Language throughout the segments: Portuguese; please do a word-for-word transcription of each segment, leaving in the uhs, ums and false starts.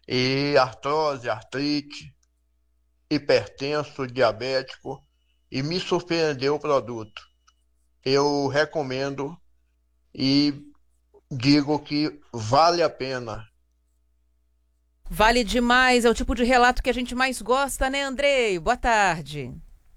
e artrose, artrite, hipertenso, diabético, e me surpreendeu o produto. Eu recomendo e digo que vale a pena. Vale demais, é o tipo de relato que a gente mais gosta, né, Andrei? Boa tarde.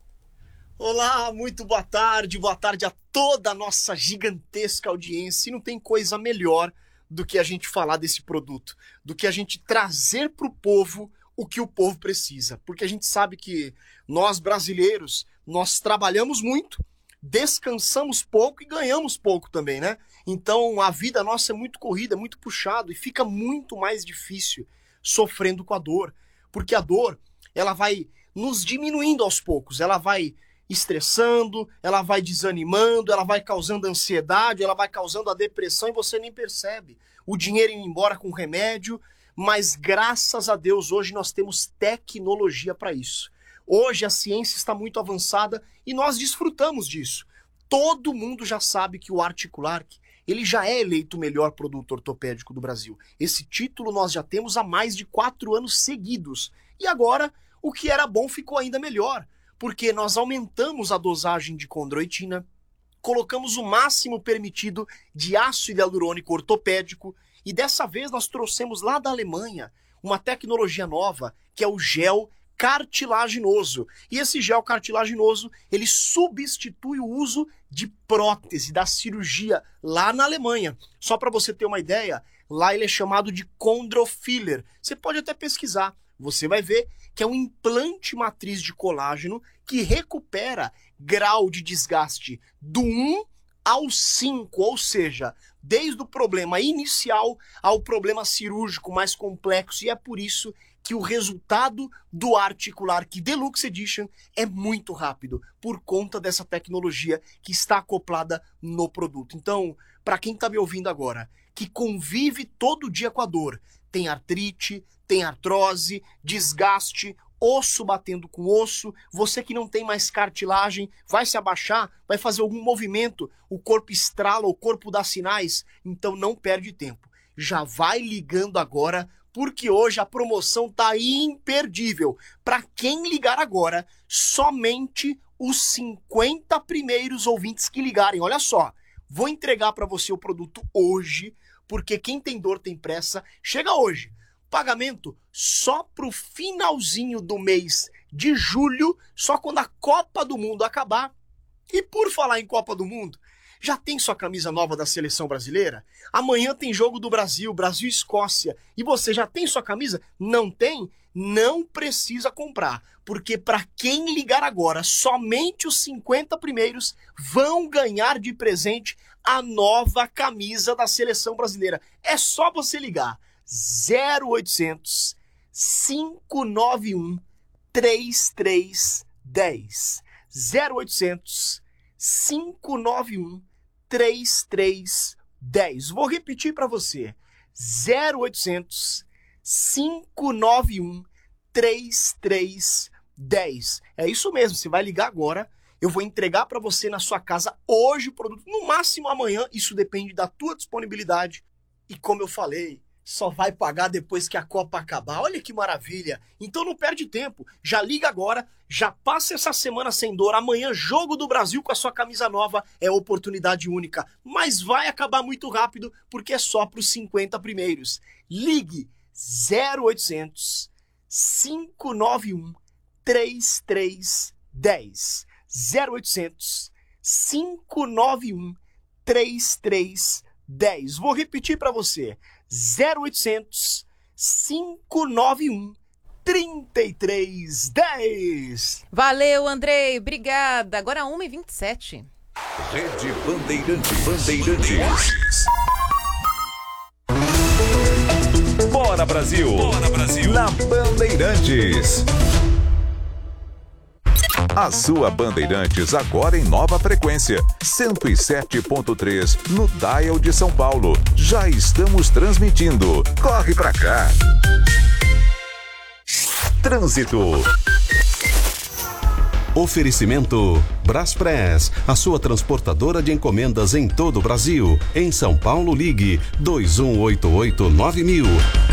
Olá, muito boa tarde, boa tarde a toda a nossa gigantesca audiência. E não tem coisa melhor do que a gente falar desse produto, do que a gente trazer para o povo o que o povo precisa. Porque a gente sabe que nós brasileiros, nós trabalhamos muito, descansamos pouco e ganhamos pouco também, né? Então a vida nossa é muito corrida, é muito puxado e fica muito mais difícil sofrendo com a dor. Porque a dor, ela vai nos diminuindo aos poucos, ela vai estressando, ela vai desanimando, ela vai causando ansiedade, ela vai causando a depressão e você nem percebe. O dinheiro indo embora com remédio, mas graças a Deus hoje nós temos tecnologia para isso. Hoje a ciência está muito avançada e nós desfrutamos disso. Todo mundo já sabe que o Articulark, ele já é eleito o melhor produto ortopédico do Brasil. Esse título nós já temos há mais de quatro anos seguidos. E agora, o que era bom ficou ainda melhor, porque nós aumentamos a dosagem de condroitina, colocamos o máximo permitido de ácido hialurônico ortopédico e dessa vez nós trouxemos lá da Alemanha uma tecnologia nova que é o gel cartilaginoso. E esse gel cartilaginoso, ele substitui o uso de prótese da cirurgia lá na Alemanha. Só para você ter uma ideia, lá ele é chamado de Chondrofiller. Você pode até pesquisar. Você vai ver que é um implante matriz de colágeno que recupera grau de desgaste do um ao cinco, ou seja, desde o problema inicial ao problema cirúrgico mais complexo, e é por isso que o resultado do Articulark Deluxe Edition é muito rápido, por conta dessa tecnologia que está acoplada no produto. Então, para quem está me ouvindo agora, que convive todo dia com a dor, tem artrite, tem artrose, desgaste, osso batendo com osso, você que não tem mais cartilagem, vai se abaixar, vai fazer algum movimento, o corpo estrala, o corpo dá sinais, então não perde tempo. Já vai ligando agora, porque hoje a promoção tá imperdível. Para quem ligar agora, somente os cinquenta primeiros ouvintes que ligarem. Olha só, vou entregar para você o produto hoje, porque quem tem dor tem pressa. Chega hoje. Pagamento só pro finalzinho do mês de julho, só quando a Copa do Mundo acabar. E por falar em Copa do Mundo, já tem sua camisa nova da seleção brasileira? Amanhã tem jogo do Brasil, Brasil e Escócia. E você já tem sua camisa? Não tem? Não precisa comprar, porque para quem ligar agora, somente os cinquenta primeiros vão ganhar de presente a nova camisa da seleção brasileira. É só você ligar. zero oitocentos, cinco nove um, três três um zero. zero oitocentos, cinco nove um, três três um zero. Vou repetir para você. zero oitocentos, cinco nove um, três três um zero. É isso mesmo, você vai ligar agora. Eu vou entregar para você na sua casa hoje o produto, no máximo amanhã. Isso depende da tua disponibilidade. E como eu falei, só vai pagar depois que a Copa acabar. Olha que maravilha. Então não perde tempo. Já liga agora, já passa essa semana sem dor. Amanhã, jogo do Brasil com a sua camisa nova. É oportunidade única. Mas vai acabar muito rápido, porque é só para os cinquenta primeiros. Ligue zero oitocentos, cinco nove um, três três um zero. zero oitocentos, cinco nove um, três três um zero. Vou repetir para você. zero oitocentos, cinco nove um, três três um zero. Valeu, Andrei, obrigada. Agora uma e vinte e sete. Rede Bandeirantes. Bandeirantes. Bora Brasil. Bora Brasil. Na Bandeirantes. A sua Bandeirantes agora em nova frequência, cento e sete ponto três no dial de São Paulo. Já estamos transmitindo. Corre pra cá. Trânsito. Oferecimento Braspress, a sua transportadora de encomendas em todo o Brasil. Em São Paulo, ligue dois um oito oito nove mil.